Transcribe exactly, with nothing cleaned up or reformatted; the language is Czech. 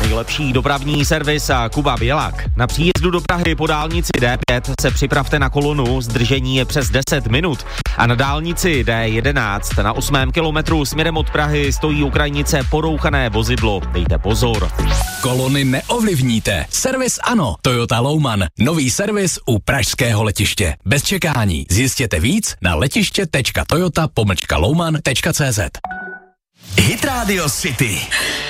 nejlepší dopravní servis a Kuba Bělák. Na příjezdu do Prahy po dálnici D pět se připravte na kolonu, zdržení je přes deset minut. A na dálnici D jedenáct na osmém kilometru směrem od Prahy stojí u krajnice porouchané vozidlo. Dejte pozor. Kolony neovlivníte. Servis ano. Toyota Louman. Nový servis u pražského letiště. Bez čekání. Zjistěte víc na letiště tečka toyota pomlčka louman tečka cé zet. Hit Radio City.